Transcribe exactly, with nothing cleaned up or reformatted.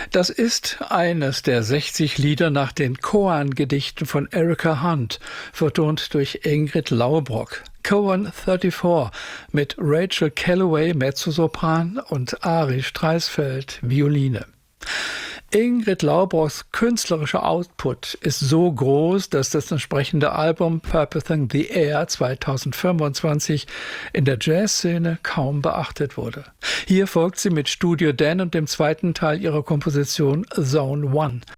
Das ist eines der sechzig Lieder nach den Koan-Gedichten von Erica Hunt, vertont durch Ingrid Laubrock. Koan vierunddreißig mit Rachel Calloway Mezzosopran und Ari Streisfeld Violine. Ingrid Laubrocks künstlerischer Output ist so groß, dass das entsprechende Album Purposing the Air zweitausendfünfundzwanzig in der Jazzszene kaum beachtet wurde. Hier folgt sie mit Studio Dan und dem zweiten Teil ihrer Komposition Zone One.